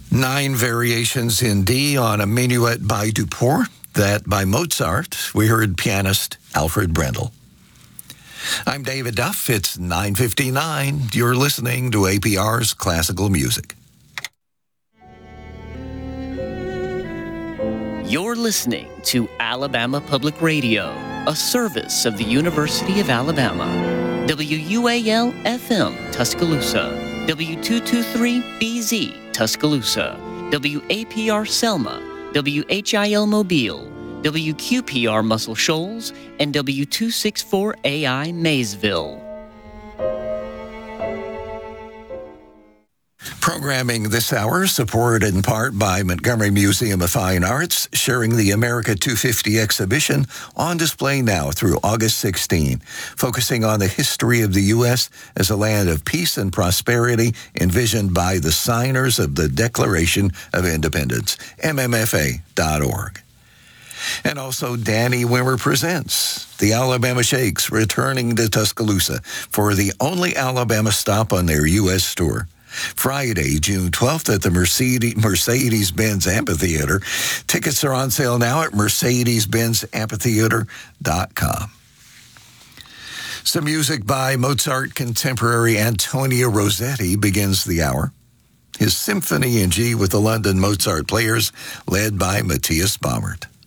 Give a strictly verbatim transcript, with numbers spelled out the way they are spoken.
Nine variations in D on a minuet by Duport, that by Mozart. We heard pianist Alfred Brendel. I'm David Duff. It's nine fifty-nine. You're listening to A P R's Classical Music. You're listening to Alabama Public Radio, a service of the University of Alabama. W U A L F M Tuscaloosa, W two twenty-three B Z Tuscaloosa, W A P R Selma, W H I L Mobile, W Q P R Muscle Shoals, and W two sixty-four A I Maysville. Programming this hour supported in part by Montgomery Museum of Fine Arts, sharing the America two fifty exhibition on display now through August sixteenth, focusing on the history of the U S as a land of peace and prosperity envisioned by the signers of the Declaration of Independence, M M F A dot org. And also, Danny Wimmer presents the Alabama Shakes returning to Tuscaloosa for the only Alabama stop on their U S tour. Friday, June twelfth at the Mercedes, Mercedes-Benz Amphitheater. Tickets are on sale now at Mercedes Benz Amphitheater dot com. Some music by Mozart contemporary Antonio Rossetti begins the hour. His Symphony in G with the London Mozart Players, led by Matthias Baumert.